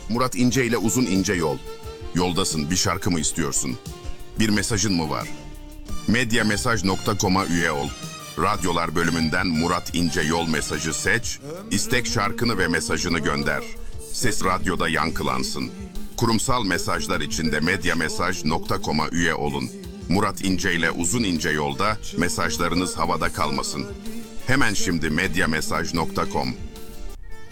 Murat İnce ile Uzun İnce Yol. Yoldasın, bir şarkı mı istiyorsun? Bir mesajın mı var? Medyamesaj.com'a üye ol. Radyolar bölümünden Murat İnce Yol mesajı seç, istek şarkını ve mesajını gönder. Ses radyoda yankılansın. Kurumsal mesajlar için de medyamesaj.com'a üye olun. Murat İnce ile Uzun İnce Yol'da mesajlarınız havada kalmasın. Hemen şimdi medyamesaj.com.